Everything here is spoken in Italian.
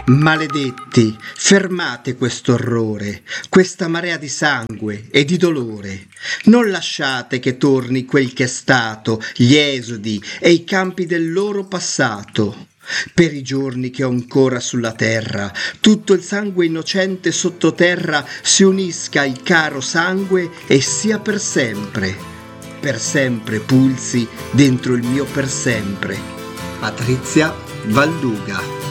Maledetti, fermate questo orrore, questa marea di sangue e di dolore. Non lasciate che torni quel che è stato, gli esodi e i campi del loro passato. Per i giorni che ho ancora sulla terra, tutto il sangue innocente sottoterra si unisca al caro sangue e sia per sempre pulsi dentro il mio per sempre. Patrizia Valluga.